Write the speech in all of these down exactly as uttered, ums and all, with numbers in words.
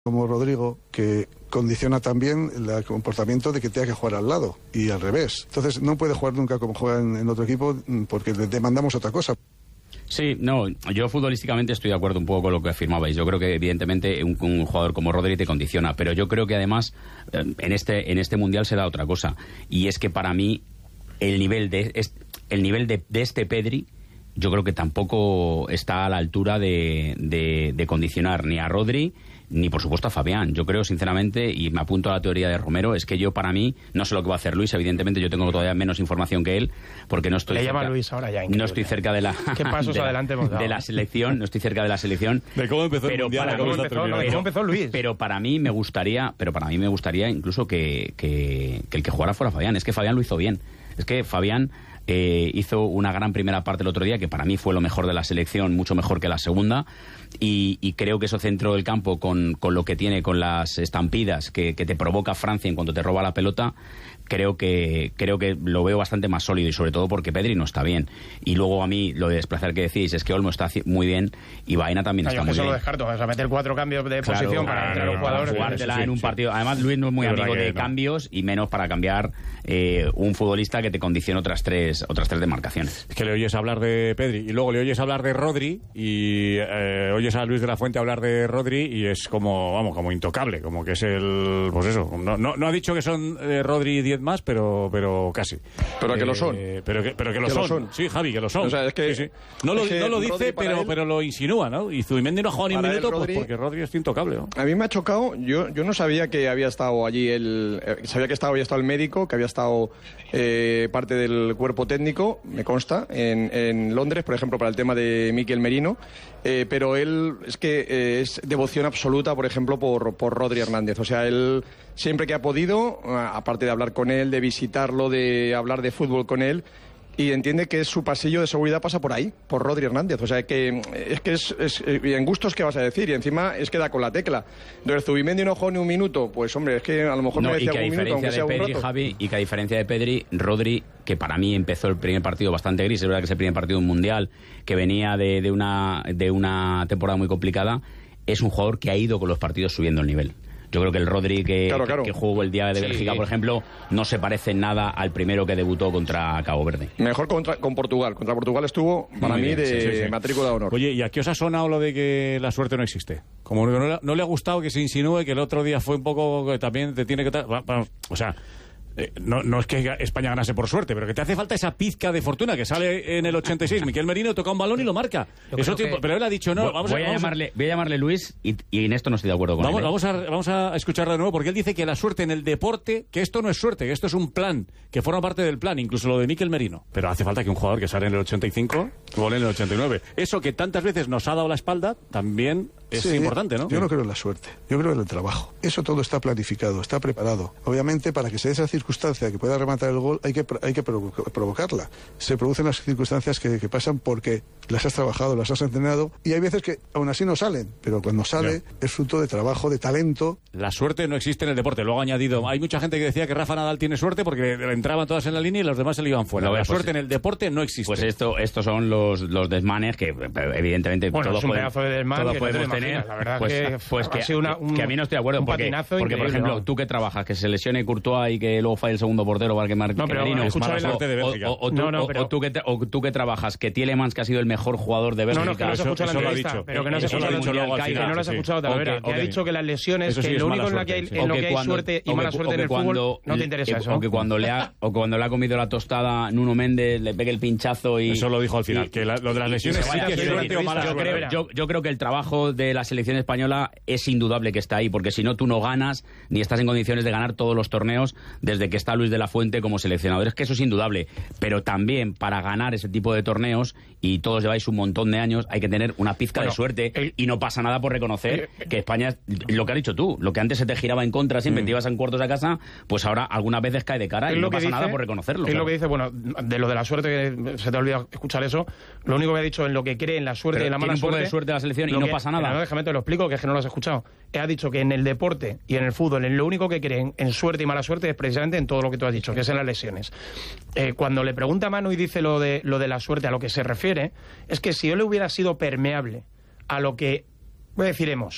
como Rodrigo, que condiciona también el comportamiento de que tenga que jugar al lado y al revés. Entonces no puede jugar nunca como juega en, en otro equipo porque le demandamos otra cosa. Sí, no, yo futbolísticamente estoy de acuerdo un poco con lo que afirmabais. Yo creo que evidentemente un, un jugador como Rodri te condiciona, pero yo creo que además en este en este mundial se da otra cosa, y es que para mí el nivel de el nivel de, de este Pedri, yo creo que tampoco está a la altura de, de, de condicionar ni a Rodri ni por supuesto a Fabián. Yo creo sinceramente, y me apunto a la teoría de Romero, es que yo para mí, no sé lo que va a hacer Luis, evidentemente yo tengo todavía menos información que él, porque no estoy Le cerca, llama Luis ahora ya, no estoy cerca de la ¿Qué pasos de la, adelante hemos dado? de la selección, no estoy cerca de la selección. De cómo empezó pero el mundial, para cómo mí, empezó, no, ¿cómo empezó Luis? Pero para mí me gustaría, pero para mí me gustaría incluso que, que, que el que jugara fuera Fabián. Es que Fabián lo hizo bien. Es que Fabián eh, hizo una gran primera parte el otro día, que para mí fue lo mejor de la selección, mucho mejor que la segunda, y, y creo que eso centro del campo con, con lo que tiene, con las estampidas que, que te provoca Francia en cuanto te roba la pelota, creo que creo que lo veo bastante más sólido, y sobre todo porque Pedri no está bien. Y luego a mí lo de desplazar que decís es que Olmo está muy bien y Baena también no, está yo muy que bien. Eso lo descarto, o sea, meter cuatro cambios de Claro, posición para entrar a un jugador, jugártela sí, sí, en un sí. partido. Además Luis no es muy De amigo verdad de que no. cambios, y menos para cambiar eh, un futbolista que te condiciona otras tres otras tres demarcaciones. Es que le oyes hablar de Pedri y luego le oyes hablar de Rodri y eh, oyes a Luis de la Fuente hablar de Rodri y es como, vamos, como intocable, como que es el, pues eso, no, no, no ha dicho que son eh, Rodri diez más, pero, pero casi. Pero que Eh, lo son. Pero que, pero que, lo, Que son. lo son. Sí, Javi, que lo son. O sea, es que- Sí, sí. No, lo, es que no lo dice, Rodri para pero, él- pero lo insinúa, ¿no? Y Zubimendi no ha jugado ni un Para él, minuto, Rodri- pues porque Rodri es intocable, ¿no? A mí me ha chocado, yo, yo no sabía que había estado allí, el, eh, sabía que estaba, había estado el médico, que había estado eh, parte del cuerpo técnico, me consta, en, en Londres, por ejemplo, para el tema de Mikel Merino, eh, pero él es que eh, es devoción absoluta, por ejemplo, por, por Rodri Hernández. O sea, él siempre que ha podido, aparte de hablar con él, de visitarlo, de hablar de fútbol con él, y entiende que su pasillo de seguridad pasa por ahí, por Rodri Hernández. O sea, que es que es, es y en gustos, ¿qué vas a decir? Y encima es que da con la tecla. Entonces, Zubimendi no jugó ni un minuto, pues hombre, es que a lo mejor No, me y decía que a un minuto, aunque diferencia sea de un Pedri, rato. Javi, y que a diferencia de Pedri, Rodri, que para mí empezó el primer partido bastante gris, es verdad que es el primer partido de un mundial, que venía de, de, una, de una temporada muy complicada, es un jugador que ha ido con los partidos subiendo el nivel. Yo creo que el Rodri que, Claro, claro. que, que jugó el día de Sí. Bélgica, por ejemplo, no se parece en nada al primero que debutó contra Cabo Verde. Mejor contra, con Portugal. Contra Portugal estuvo, para Muy mí, bien, de sí, sí, sí. matrícula de honor. Oye, ¿y a qué os ha sonado lo de que la suerte no existe? Como no, le- no le ha gustado que se insinúe que el otro día fue un poco que también te tiene que... ta- va- vamos, o sea, eh, no, no es que España ganase por suerte, pero que te hace falta esa pizca de fortuna que sale en el ochenta y seis. Miquel Merino toca un balón y lo marca. Yo Eso creo tiene- que- Pero él ha dicho no. Vamos, voy, a, a vamos, a, llamarle, voy a llamarle Luis, y, y en esto no estoy de acuerdo con vamos, él. ¿eh? vamos a, vamos a escucharlo de nuevo, porque él dice que la suerte en el deporte, que esto no es suerte, que esto es un plan, que forma parte del plan, incluso lo de Miquel Merino. Pero hace falta que un jugador que sale en el ochenta y cinco gole en el ochenta y nueve. Eso que tantas veces nos ha dado la espalda, también es Sí, importante, ¿no? Yo no creo en la suerte, yo creo en el trabajo. Eso todo está planificado, está preparado. Obviamente, para que se dé esa circunstancia que pueda rematar el gol, hay que, hay que provo- provocarla. Se producen las circunstancias que, que pasan porque las has trabajado, las has entrenado, y hay veces que aún así no salen, pero cuando sale Ya. es fruto de trabajo, de talento. La suerte no existe en el deporte. Luego ha añadido, hay mucha gente que decía que Rafa Nadal tiene suerte porque le entraban todas en la línea y los demás se le iban fuera. No, la pues suerte sí. en el deporte no existe. Pues esto, estos son los, los desmanes que, evidentemente, Bueno, todos es un podemos, pedazo de desmán todos que no te lo podemos tener. imaginas. La verdad pues, que pues ha que, sido una- que- un- que a mí no estoy de acuerdo. un Porque, patinazo porque por increíble, ejemplo, vamos. tú que trabajas, que se lesione Courtois y que luego falle el segundo portero para que marque No, pero Merino. escucha o, la suerte de Bélgica. o- o tú, No, no, o- pero- o tú que, te- o tú que trabajas, que Tielemans, que ha sido el mejor jugador de Bélgica. No, no, que no se Eso- escucha la eso lo ha entrevista, dicho. pero que no se Eso lo ha escucha dicho luego al que final, no lo has sí. escuchado, Talavera, Ok, que ha ok. dicho que las lesiones, Eso sí que es lo mala único en, la que suerte, hay, sí. en O lo que que hay cuando- suerte y o que- mala o suerte que en el cuando- fútbol, no te y- interesa y- eso. O que cuando le ha, o cuando le ha comido la tostada Nuno Méndez, le pegue el pinchazo y... Eso lo dijo al final, y- que la- lo de las y- y lesiones se sí vaya que es a hacer suerte o mala yo suerte. creo, yo, yo creo que el trabajo de la selección española es indudable que está ahí, porque si no tú no ganas, ni estás en condiciones de ganar todos los torneos desde que está Luis de la Fuente como seleccionador. Es que eso es indudable, pero también para ganar ese tipo de torneos, y todos lleváis un montón de años, hay que tener una pizca Bueno, de suerte, el- y no pasa nada por reconocer que España, lo que has dicho tú, lo que antes se te giraba en contra siempre, Mm. te ibas en cuartos a casa, pues ahora algunas veces cae de cara Es y lo no que pasa dice- nada por reconocerlo. Es claro. lo que dice, bueno, de lo de la suerte, que se te ha olvidado escuchar eso, lo único que ha dicho en lo que cree en la suerte Pero y en la tiene mala un poco suerte... de suerte la selección y lo no que- pasa nada. pero no, déjame te lo explico, que es que no lo has escuchado. Ha dicho que en el deporte y en el fútbol, en lo único que creen en suerte y mala suerte es precisamente en todo lo que tú has dicho, que es en las lesiones. Eh, cuando le pregunta a Manu y dice lo de, lo de la suerte, a lo que se refiere, es que si él hubiera sido permeable a lo que, voy a decir hemos,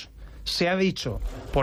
Se ha dicho por